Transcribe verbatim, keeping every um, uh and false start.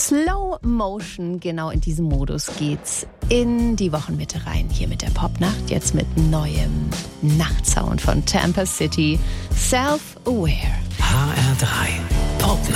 Slow Motion, genau in diesem Modus geht's in die Wochenmitte rein. Hier mit der Popnacht, jetzt mit neuem Nachtsound von Tampa City. Self-Aware. H R drei Popnacht.